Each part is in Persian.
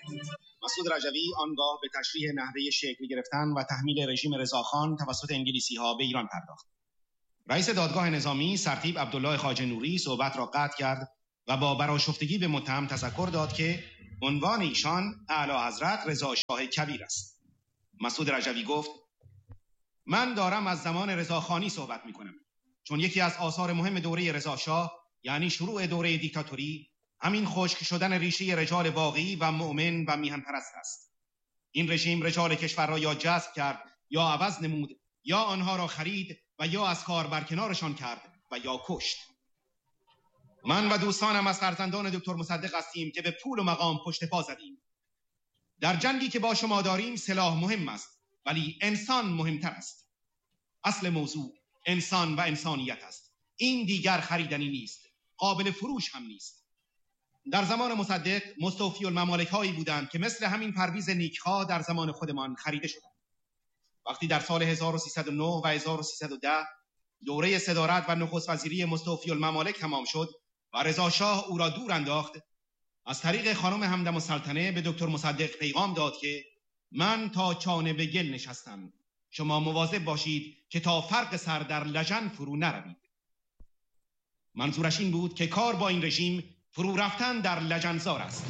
مسعود رجوی آنگاه به تشریح نحوه شکل گرفتن و تحمیل رژیم رضاخان توسط انگلیسی‌ها به ایران پرداخت. رئیس دادگاه نظامی سرتیپ عبدالله خواجه نوری صحبت را قطع کرد و با برآشفتگی به متهم تذکر داد که عنوان ایشان اعلی حضرت رضا شاه کبیر است. مسعود رجوی گفت: من دارم از زمان رضاخانی صحبت می‌کنم، چون یکی از آثار مهم دوره رضا شاه، یعنی شروع دوره دیکتاتوری، همین خشک شدن ریشه رجال واقعی و مؤمن و میهن پرست است. این رژیم رجال کشور را یا جذب کرد یا عوض نمود، یا آنها را خرید و یا از کار برکنارشان کرد و یا کشت. من و دوستانم از فرزندان دکتر مصدق هستیم که به پول و مقام پشت پا زدیم. در جنگی که با شما داریم سلاح مهم است، ولی انسان مهمتر است. اصل موضوع انسان و انسانیت است. این دیگر خریدنی نیست، قابل فروش هم نیست. در زمان مصدق مستوفی الممالک هایی بودند که مثل همین پرویز نیکخواه در زمان خودمان خریده شدند. وقتی در سال 1309 و 1310 دوره صدارت و نخست وزیری مستوفی الممالک تمام شد و رضا شاه او را دور انداخت، از طریق خانم همدم السلطنه به دکتر مصدق پیغام داد که من تا چانه به گل نشستم، شما مواظب باشید که تا فرق سر در لجن فرو نروید. منظورش این بود که کار با این رژیم فرو رفتن در لجنزار است.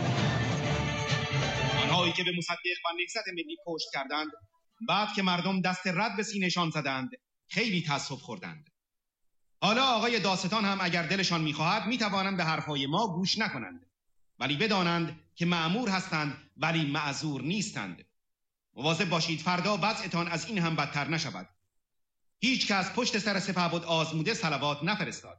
آنهایی که به مصدق و نهضت ملی پشت کردند، بعد که مردم دست رد به سینه‌شان زدند خیلی تأسف خوردند. حالا آقای داستان هم اگر دلشان می‌خواهد می‌توانند به حرفهای ما گوش نکنند، ولی بدانند که مأمور هستند ولی معذور نیستند. مواظب باشید فردا وضعتان از این هم بدتر نشود. هیچ کس پشت سر سپهبد آزموده صلوات نفرستاد.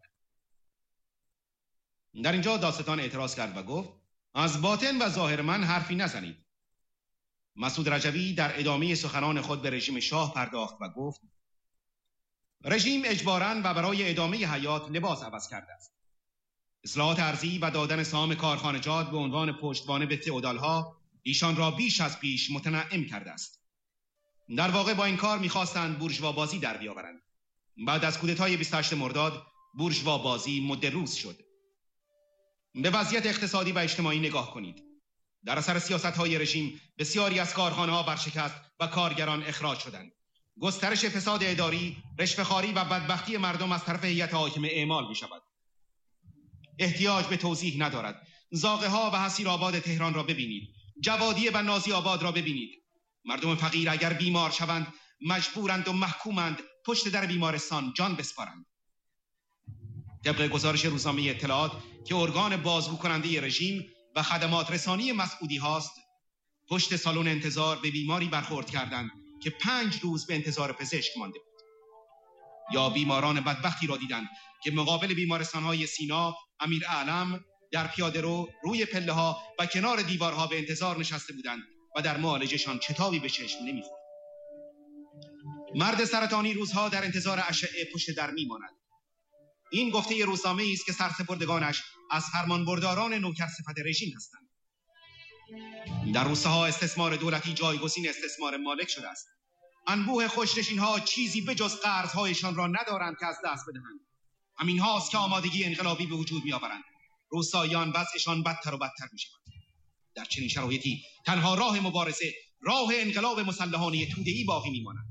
در اینجا داستان اعتراض کرد و گفت: از باطن و ظاهر من حرفی نزنید. مسعود رجوی در ادامه سخنان خود به رژیم شاه پرداخت و گفت: رژیم اجباراً و برای ادامه حیات لباس عوض کرده است. اصلاحات ارضی و دادن سهام کارخانجات به عنوان پشتوانه به فئودالها ایشان را بیش از پیش متنعم کرده است. در واقع با این کار می‌خواستند بورژوا بازی در بیاورند. بعد از کودتای 28 مرداد بورژوا بازی مد روز شد. به وضعیت اقتصادی و اجتماعی نگاه کنید. در اثر سیاست‌های رژیم بسیاری از کارخانه‌ها برشکست و کارگران اخراج شدند. گسترش فساد اداری، رشوه‌خواری و بدبختی مردم از طرف هیئت حاکمه اعمال می‌شود. احتیاج به توضیح ندارد. زاغه‌ها و حصیرآباد تهران را ببینید. جوادیه و نازی آباد را ببینید. مردم فقیر اگر بیمار شوند مجبورند و محکومند پشت در بیمارستان جان بسپارند. طبق گزارش روزنامه اطلاعات که ارگان بازگو کننده رژیم و خدمات رسانی مسعودی هاست، پشت سالن انتظار به بیماری برخورد کردند که 5 روز به انتظار پزشک مانده بود. یا بیماران بدبختی را دیدند که مقابل بیمارستان‌های سینا، امیراعلم، در پیاده رو، روی پله‌ها و کنار دیوارها به انتظار نشسته بودند و در معالجهشان چتابی به چشم نمی‌خورد. مرد سرطانی روزها در انتظار اشعه پشت در می‌ماند. این گفته روزنامه‌ای است که سرسپردگانش از فرمانبرداران نوکرصفت رژیم هستند. در روستاها استثمار دولتی جایگزین استثمار مالک شده است. انبوه خوشنشین‌ها چیزی به جز قرض‌هایشان را ندارند که از دست بدهند. همین هاست که آمادگی انقلابی به وجود می‌آورند. روستاییان وضعشان بدتر و بدتر می‌شود. در چنین شرایطی تنها راه مبارزه، راه انقلاب مسلحانه توده‌ای باقی می‌ماند.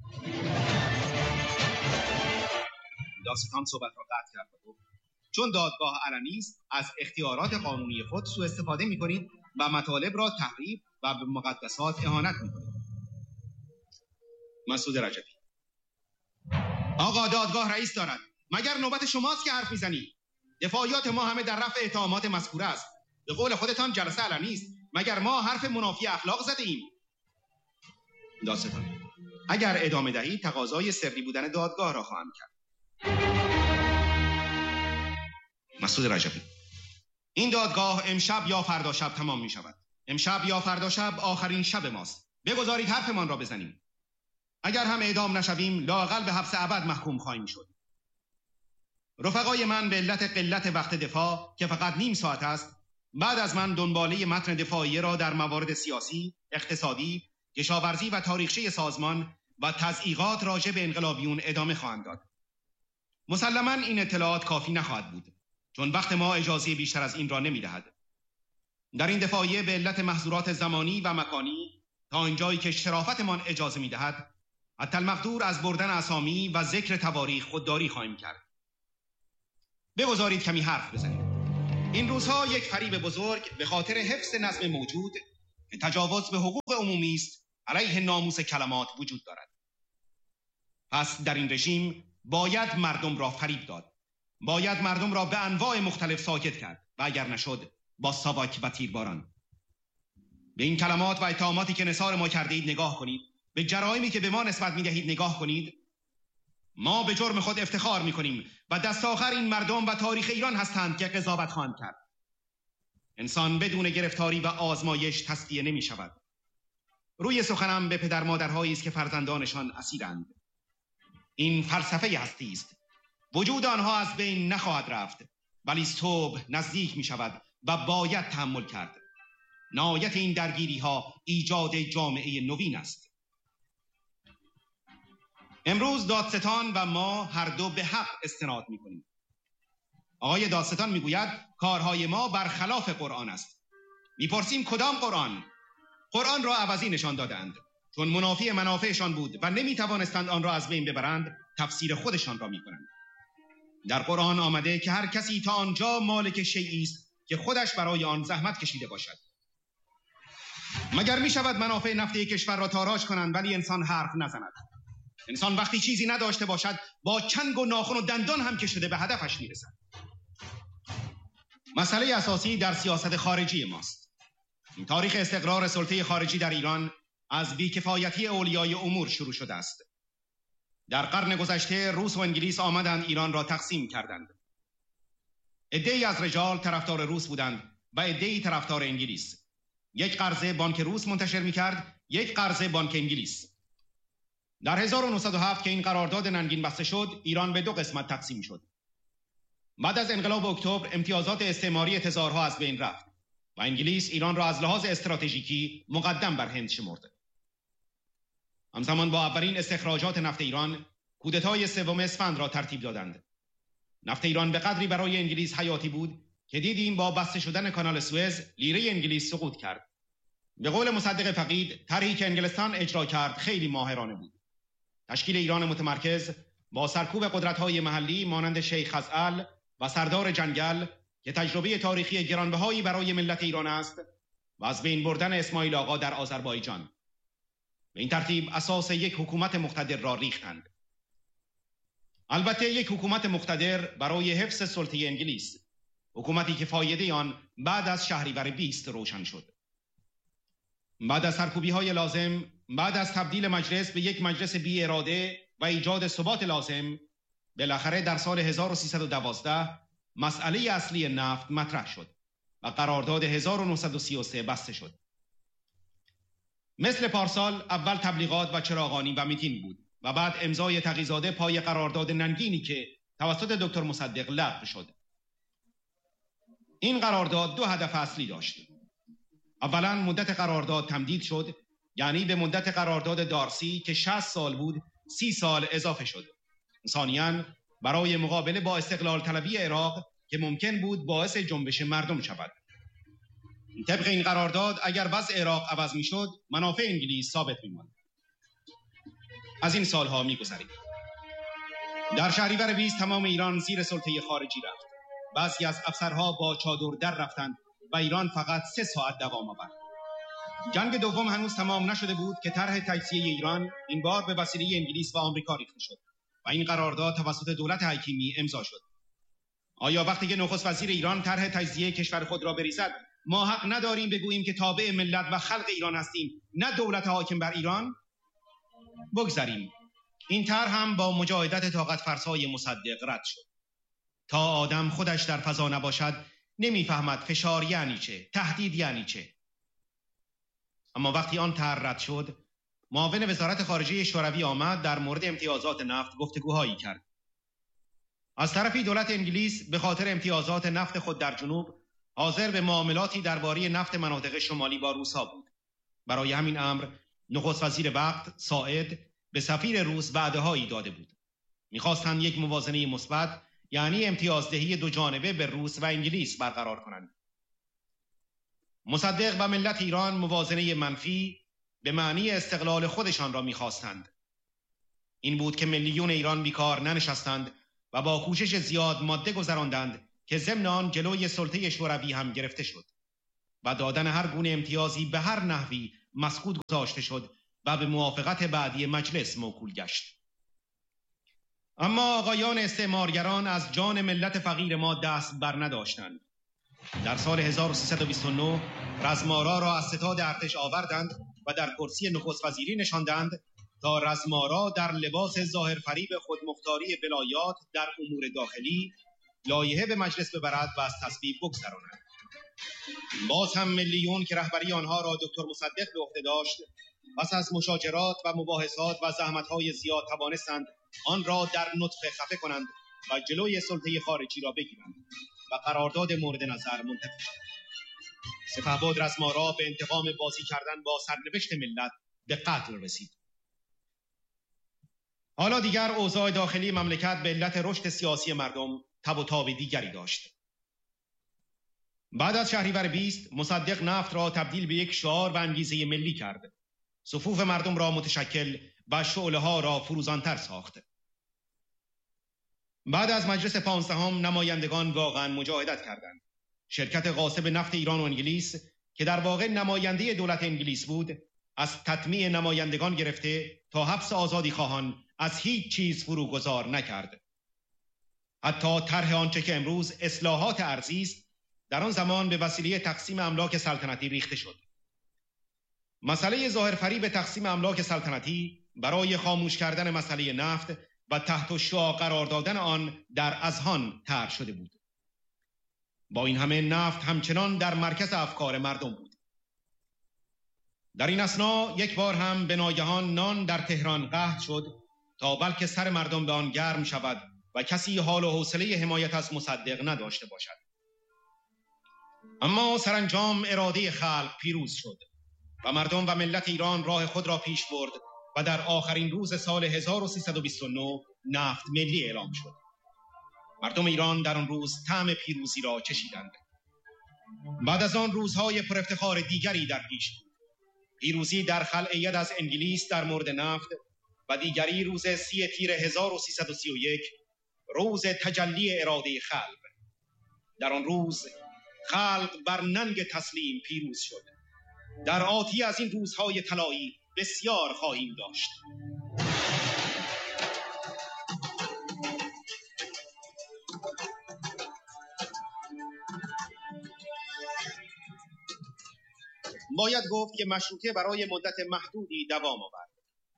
داستان صحبت را قطع کرد و گفت: چون دادگاه علنی است، از اختیارات قانونی خود سوء استفاده می‌کنید و مطالب را تحریف و به مقدسات اهانت می‌کنید. مسعود رجوی: آقا دادگاه رئیس دارد. مگر نوبت شماست که حرف می‌زنید؟ دفاعیات ما همه در رفع اتهامات مذکوره است. به قول خودتان جلسه علنی است. مگر ما حرف منافی اخلاق زده ایم؟ داستان: اگر ادامه دهید تقاضای سری بودن دادگاه را خواهم کرد. مسعود رجوی: این دادگاه امشب یا فردا شب تمام می شود. امشب یا فردا شب آخرین شب ماست. بگذارید حرفمان را بزنیم. اگر هم اعدام نشویم لااقل به حبس ابد محکوم خواهیم شد. رفقای من به علت قلت وقت دفاع که فقط نیم ساعت است، بعد از من دنباله متن دفاعی را در موارد سیاسی، اقتصادی، کشاورزی و تاریخچه سازمان و تضییقات راجع به انقلابیون ادامه خواهند داد. مسلماً این اطلاعات کافی نخواهد بود، چون وقت ما اجازه بیشتر از این را نمی‌دهد. در این دفاعیه به علت محظورات زمانی و مکانی تا اینجایی که شرافتمان اجازه می‌دهد حتی المقدور از بردن اسامی و ذکر تواریخ خودداری خواهیم کرد. بگذارید کمی حرف بزنیم. این روزها یک فریب بزرگ به خاطر حفظ نظم موجود که تجاوز به حقوق عمومی است علیه ناموس کلمات وجود دارد. پس در این رژیم باید مردم را فریب داد. باید مردم را به انواع مختلف ساکت کرد و اگر نشد با ساواک و تیرباران. به این کلمات و اتهاماتی که نثار ما کرده اید نگاه کنید. به جرائمی که به ما نسبت می‌دهید نگاه کنید. ما به جرم خود افتخار می‌کنیم و دست آخر این مردم و تاریخ ایران هستند که قضاوت خواهند کرد. انسان بدون گرفتاری و آزمایش تصفیه نمی‌شود. روی سخنم به پدر مادرهایی است که فرزندانشان اسیرند. این فلسفه هستی است. وجود آنها از بین نخواهد رفت، ولی صبح نزدیک می‌شود و باید تحمل کرد. نهایت این درگیری‌ها ایجاد جامعه نوین است. امروز دادستان و ما هر دو به حق استناد می‌کنیم. آقای دادستان می‌گوید کارهای ما برخلاف قرآن است. می‌پرسیم کدام قرآن؟ قرآن را عوضی نشان دادند. چون منافی منافعشان بود و نمی‌توانستند آن را از بین ببرند، تفسیر خودشان را می‌کنند. در قرآن آمده که هر کسی تا آنجا مالک شیئی است که خودش برای آن زحمت کشیده باشد. مگر می‌شود منافع نفتی کشور را تاراج کنند ولی انسان حرف نزند؟ انسان وقتی چیزی نداشته باشد با چنگ و ناخن و دندان هم که شده به هدفش میرسد. مسئله اساسی در سیاست خارجی ماست. تاریخ استقرار سلطه خارجی در ایران از بیکفایتی اولیای امور شروع شده است. در قرن گذشته روس و انگلیس آمدند ایران را تقسیم کردند. عده‌ای از رجال طرفدار روس بودند و عده‌ای طرفدار انگلیس. یک قرضه بانک روس منتشر می‌کرد، یک قرضه بانک انگلیس. در 1907 که این قرارداد ننگین بسته شد، ایران به دو قسمت تقسیم شد. بعد از انقلاب اکتبر امتیازات استعماری تزارها از بین رفت و انگلیس ایران را از لحاظ استراتژیکی مقدم بر هند شمرد. همزمان با اولین استخراجات نفت ایران، کودتای 3 اسفند را ترتیب دادند. نفت ایران به قدری برای انگلیس حیاتی بود که دیدیم با بسته شدن کانال سوئز لیره انگلیس سقوط کرد. به قول مصدق فقید، طرحی که انگلستان اجرا کرد خیلی ماهرانه بود. تشکیل ایران متمرکز با سرکوب قدرت‌های محلی مانند شیخ خزعل و سردار جنگل که تجربه تاریخی گرانبهایی برای ملت ایران است و از بین بردن اسماعیل آقا در آذربایجان. به این ترتیب اساس یک حکومت مقتدر را ریختند. البته یک حکومت مقتدر برای حفظ سلطه انگلیس، حکومتی که فایده آن بعد از شهریور 20 روشن شد. بعد از سرکوبی‌های لازم، بعد از تبدیل مجلس به یک مجلس بی اراده و ایجاد ثبات لازم، بالاخره در سال 1312 مسئله اصلی نفت مطرح شد و قرارداد 1933 بسته شد. مثل پارسال اول تبلیغات و چراغانی و میتین بود و بعد امضای تقی‌زاده پای قرارداد ننگینی که توسط دکتر مصدق لغو شد. این قرارداد 2 هدف اصلی داشت. اولا مدت قرارداد تمدید شد، یعنی به مدت قرارداد دارسی که 60 سال بود 30 سال اضافه شد. ثانیاً برای مقابله با استقلال طلبی عراق که ممکن بود باعث جنبش مردم شود. طبق این قرارداد اگر وضع عراق عوض می شد منافع انگلیس ثابت می ماند. از این سالها می گذرید. در شهریور 20 تمام ایران زیر سلطه خارجی رفت. بعضی از افسرها با چادر در رفتند و ایران فقط 3 ساعت دوام آورد. جنگ دوم هنوز تمام نشده بود که طرح تجزیه ایران این بار به وسیله انگلیس و آمریکا ریخته شد و این قرارداد توسط دولت حکیمی امضا شد. آیا وقتی که نخست وزیر ایران طرح تجزیه کشور خود را بریزد ما حق نداریم بگوییم که تابع ملت و خلق ایران هستیم، نه دولت حاکم بر ایران؟ بگذاریم. این طرح هم با مجاهدت طاقت فرسای مصدق رد شد. تا آدم خودش در فضا نباشد نمیفهمد فشار یعنی چه، تهدید یعنی چه. اما وقتی آن طرح رد شد، معاون وزارت خارجه شوروی آمد در مورد امتیازات نفت گفتگوهایی کرد. از طرفی دولت انگلیس به خاطر امتیازات نفت خود در جنوب حاضر به معاملاتی درباره نفت مناطق شمالی با روس‌ها بود. برای همین امر نخست وزیر وقت ساعد به سفیر روس وعده‌هایی داده بود. می‌خواستند یک موازنه مثبت، یعنی امتیازدهی 2 جانبه به روس و انگلیس برقرار کنند. مصدق و ملت ایران موازنه منفی به معنی استقلال خودشان را می‌خواستند. این بود که ملیون ایران بیکار ننشستند و با کوشش زیاد ماده گذراندند که ضمن آن جلوی سلطه شوروی هم گرفته شد و دادن هر گونه امتیازی به هر نحوی مسکوت گذاشته شد و به موافقت بعدی مجلس موکول گشت. اما آقایان استعمارگران از جان ملت فقیر ما دست بر نداشتند. در سال 1329 رزمارا را از ستاد ارتش آوردند و در کرسی نخست وزیری نشاندند تا رزمارا در لباس ظاهر فریب خودمختاری ولایات در امور داخلی لایحه به مجلس ببرد و از تصویب بگذراند. باز هم ملیون که رهبری آنها را دکتر مصدق به عهده داشت، پس از مشاجرات و مباحثات و زحمت‌های زیاد توانستند آن را در نطفه خفه کنند و جلوی سلطه خارجی را بگیرند و قرارداد مورد نظر منتفی شد. سپهبد رزمارا به انتقام بازی کردن با سرنوشت ملت به قتل رسید. حالا دیگر اوضاع داخلی مملکت به علت رشد سیاسی مردم تب و تاب دیگری داشت. بعد از شهریور 20 مصدق نفت را تبدیل به یک شعار و انگیزه ملی کرد. صفوف مردم را متشکل و شعله ها را فروزانتر ساخت. بعد از مجلس 15 نمایندگان واقعا مجاهدت کردند. شرکت غاصب نفت ایران و انگلیس که در واقع نماینده دولت انگلیس بود، از تطمیع نمایندگان گرفته تا حبس آزادی خواهان از هیچ چیز فروگذار نکرد. حتی طرح آنچه که امروز اصلاحات ارضی است، در آن زمان به وسیله تقسیم املاک سلطنتی ریخته شد. مسئله ظاهر فریب تقسیم املاک سلطنتی برای خاموش کردن مسئله نفت و تحت الشعاع قرار دادن آن در اذهان طرح شده بود. با این همه نفت همچنان در مرکز افکار مردم بود. در این اثنا یک بار هم به ناگهان نان در تهران قحط شد تا بلکه سر مردم به آن گرم شود و کسی حال و حوصله حمایت از مصدق نداشته باشد. اما سرانجام اراده خلق پیروز شد و مردم و ملت ایران راه خود را پیش برد و در آخرین روز سال 1329 نفت ملی اعلام شد. مردم ایران در آن روز طعم پیروزی را چشیدند. بعد از آن روزهای پر افتخار دیگری در پیش بود. پیروزی در خلع ید از انگلیس در مورد نفت و دیگری روز 30 تیر 1331 روز تجلی اراده خلق. در آن روز خلق بر ننگ تسلیم پیروز شد. در آتی از این روزهای طلایی بسیار خواهیم داشت. باید گفت که مشروطه برای مدت محدودی دوام آورد.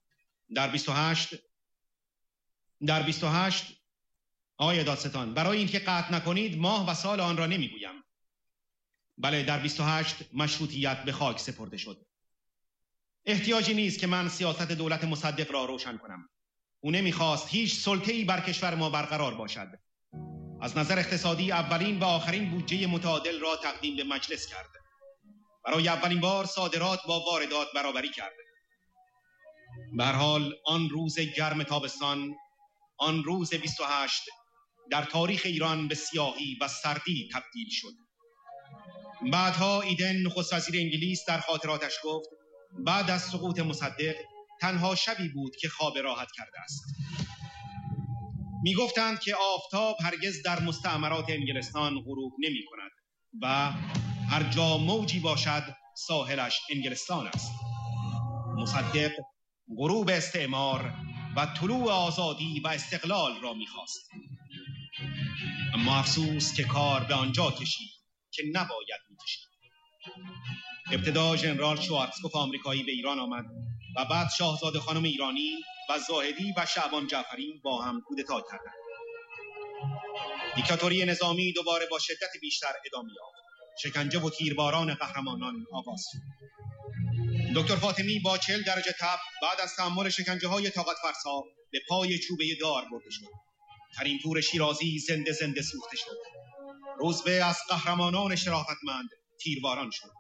در 28 آقای دادستان، برای اینکه قطع نکنید ماه و سال آن را نمیگویم. بله، در 28 مشروطیت به خاک سپرده شد. احتیاجی نیست که من سیاست دولت مصدق را روشن کنم. او نمیخواست هیچ سلطه‌ای بر کشور ما برقرار باشد. از نظر اقتصادی اولین و آخرین بودجه متعادل را تقدیم به مجلس کرد. برای اولین بار صادرات با واردات برابری کرد. به هر حال آن روز گرم تابستان، آن روز 28 در تاریخ ایران به سیاهی و سردی تبدیل شد. بعدها ایدن نخست وزیر انگلیس در خاطراتش گفت بعد از سقوط مصدق تنها شبی بود که خواب راحت کرده است. می گفتند که آفتاب هرگز در مستعمرات انگلستان غروب نمی کند و هر جا موجی باشد ساحلش انگلستان است. مصدق غروب استعمار و طلوع آزادی و استقلال را می خواست. اما افسوس که کار به آنجا کشید که نباید می کشید. ابتدا ژنرال شوارتزکوف آمریکایی به ایران آمد و بعد شاهزاده خانم ایرانی و زاهدی و شعبان جعفری با هم کودتا کردند. دیکتاتوری نظامی دوباره با شدت بیشتر ادامه یافت. شکنجه و تیرباران قهرمانان آغاز شد. دکتر فاطمی با 40 درجه تب بعد از تحمل شکنجه‌های طاقت فرسا به پای چوبه دار برده شد. ترین پور شیرازی زنده زنده سوخته شد. روزبه از قهرمانان شرافتمند تیرباران شد.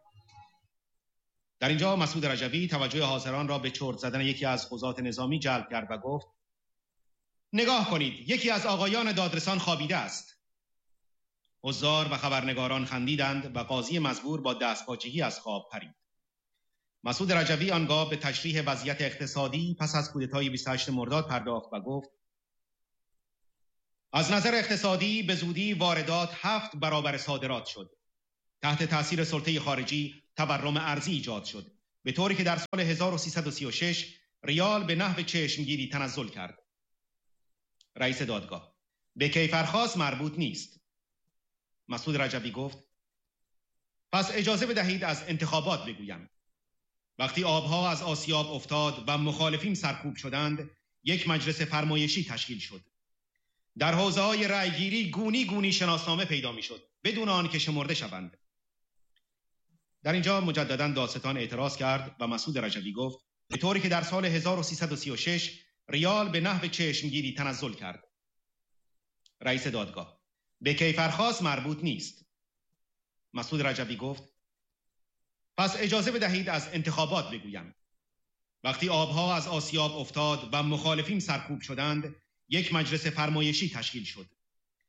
در اینجا مسعود رجوی توجه حاضران را به چرت زدن یکی از قضات نظامی جلب کرد و گفت نگاه کنید، یکی از آقایان دادرسان خوابیده است. حضار و خبرنگاران خندیدند و قاضی مزبور با دستپاچگی از خواب پرید. مسعود رجوی آنگاه به تشریح وضعیت اقتصادی پس از کودتای 28 مرداد پرداخت و گفت: از نظر اقتصادی به زودی واردات 7 برابر صادرات شد. تحت تاثیر سلطه خارجی تورم ارزی ایجاد شد، به طوری که در سال 1336 ریال به نحو چشمگیری تنزل کرد. رئیس دادگاه: به کیفرخواست مربوط نیست. مسعود رجوی گفت: پس اجازه بدهید از انتخابات بگویم. وقتی آبها از آسیاب افتاد و مخالفین سرکوب شدند، یک مجلس فرمایشی تشکیل شد. در حوزه‌های رأیگیری گونی گونی شناسنامه پیدا می‌شد بدون آنکه شمرده شوند. در اینجا مجدداً دادستان اعتراض کرد و مسعود رجوی گفت: به طوری که در سال 1336 ریال به نحو چشمگیری تنزل کرد. رئیس دادگاه: به کیفرخواست مربوط نیست. مسعود رجوی گفت: پس اجازه بدهید از انتخابات بگویم. وقتی آبها از آسیاب افتاد و مخالفین سرکوب شدند، یک مجلس فرمایشی تشکیل شد.